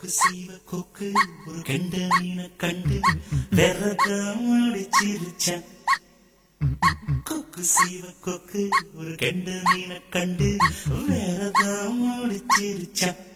கொக்கு சீவ கொக்கு ஒரு கெண்ட மீனை கண்டு விரதம் அடிச்சிருச்சான். கொக்கு சீவ கொக்கு ஒரு கெண்ட மீனை கண்டு விரதம் அடிச்சிருச்சான்.